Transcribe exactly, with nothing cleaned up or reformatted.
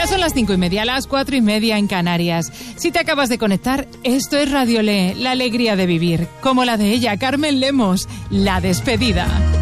son las cinco y media, las cuatro y media en Canarias. Si te acabas de conectar, esto es Radio Le, la alegría de vivir, como la de ella, Carmen Lemos, La Despedida.